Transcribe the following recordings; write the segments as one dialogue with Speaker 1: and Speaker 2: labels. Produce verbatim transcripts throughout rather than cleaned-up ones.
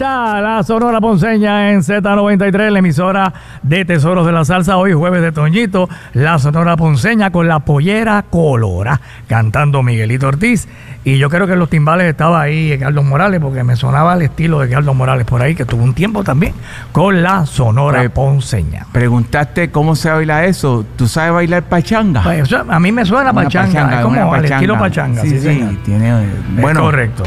Speaker 1: está la Sonora Ponceña en Z noventa y tres, la emisora de Tesoros de la Salsa. Hoy jueves de Toñito, la Sonora Ponceña con la pollera colora, cantando Miguelito Ortiz. Y yo creo que en los timbales estaba ahí Carlos Morales, porque me sonaba el estilo de Carlos Morales por ahí, que tuvo un tiempo también con la Sonora pues, Ponceña.
Speaker 2: Preguntaste cómo se baila eso. ¿Tú sabes bailar pachanga?
Speaker 1: Pues eso, a mí me suena pachanga, pachanga, es como al estilo pachanga.
Speaker 2: Sí, sí, sí tiene, bueno,
Speaker 1: es correcto.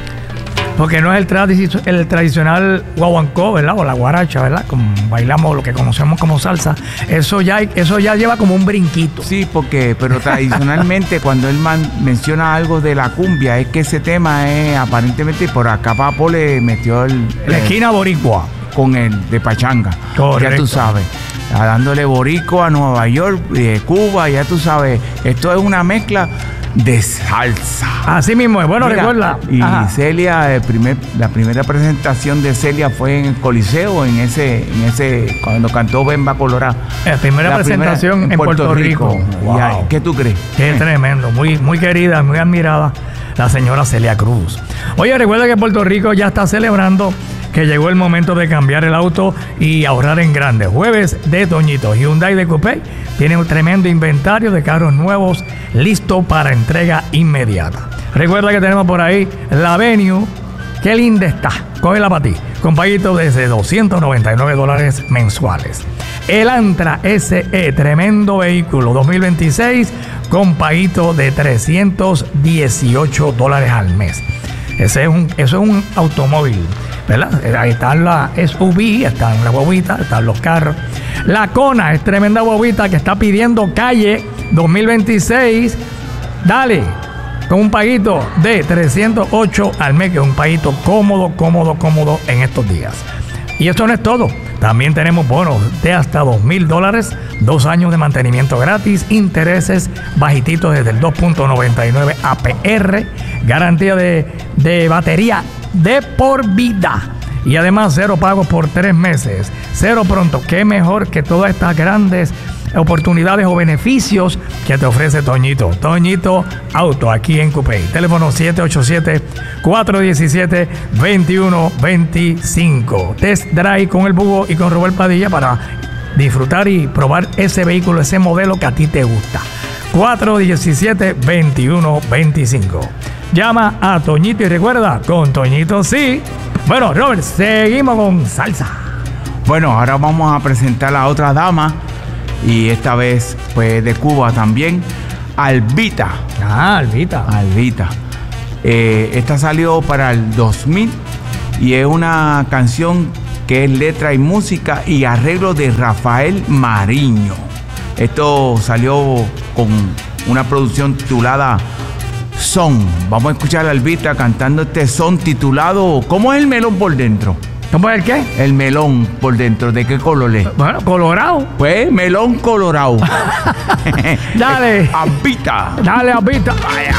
Speaker 1: Porque no es el, tradici- el tradicional guaguancó, ¿verdad? O la guaracha, ¿verdad? Como bailamos lo que conocemos como salsa. Eso ya, eso ya lleva como un brinquito.
Speaker 2: Sí, porque, pero tradicionalmente cuando él man, menciona algo de la cumbia, es que ese tema es aparentemente por acá Papo le metió el...
Speaker 1: La
Speaker 2: el,
Speaker 1: esquina boricua.
Speaker 2: Con el de pachanga.
Speaker 1: Correcto.
Speaker 2: Ya tú sabes. Dándole boricua a Nueva York, de Cuba, ya tú sabes. Esto es una mezcla de salsa.
Speaker 1: Así mismo es. Bueno,
Speaker 2: mira,
Speaker 1: recuerda.
Speaker 2: Y
Speaker 1: Ajá.
Speaker 2: Celia, el primer, la primera presentación de Celia fue en el Coliseo, en ese, en ese, cuando cantó Bemba Colorado.
Speaker 1: La primera la presentación primera, en, en Puerto, Puerto Rico.
Speaker 2: Rico. Wow. Ya, ¿qué tú crees?
Speaker 1: Qué eh. tremendo. Muy, muy querida, muy admirada la señora Celia Cruz. Oye, recuerda que Puerto Rico ya está celebrando que llegó el momento de cambiar el auto y ahorrar en grande. Jueves de Toñito. Hyundai de Coupé tiene un tremendo inventario de carros nuevos listo para entrega inmediata. Recuerda que tenemos por ahí la Venue. Qué linda está. Cógela para ti. Con paguito desde doscientos noventa y nueve dólares mensuales. El Antra S E, tremendo vehículo dos mil veintiséis, con paguito de trescientos dieciocho dólares al mes. Ese es un, eso es un automóvil, ¿verdad? Ahí están las S U V, están las guaguitas, están los carros. La Kona es tremenda guaguita que está pidiendo calle dos mil veintiséis. Dale, con un paguito de trescientos ocho al mes, que es un paguito cómodo, cómodo, cómodo en estos días. Y esto no es todo. También tenemos bonos de hasta dos mil dólares, dos años de mantenimiento gratis, intereses bajititos desde el dos punto noventa y nueve A P R, garantía de, de batería de por vida. Y además cero pagos por tres meses, cero pronto. Qué mejor que todas estas grandes oportunidades o beneficios que te ofrece Toñito. Toñito Auto, aquí en Coupé. Teléfono siete ocho siete, cuatro uno siete, dos uno dos cinco. Test Drive con el Bugo y con Robert Padilla para disfrutar y probar ese vehículo, ese modelo que a ti te gusta. cuatro uno siete, dos uno dos cinco. Llama a Toñito y recuerda, con Toñito sí. Bueno, Robert, seguimos con salsa.
Speaker 2: Bueno, ahora vamos a presentar a otra dama. Y esta vez, pues, de Cuba también, Albita.
Speaker 1: Ah, Albita.
Speaker 2: Albita. Eh, esta salió para el dos mil y es una canción que es letra y música y arreglo de Rafael Mariño. Esto salió con una producción titulada Son. Vamos a escuchar a Albita cantando este son titulado ¿Cómo es el melón por dentro?
Speaker 1: ¿Cómo es el qué?
Speaker 2: El melón por dentro. ¿De qué color es?
Speaker 1: Bueno, colorado.
Speaker 2: Pues melón colorado.
Speaker 1: Dale.
Speaker 2: Albita.
Speaker 1: Dale, Albita. Vaya.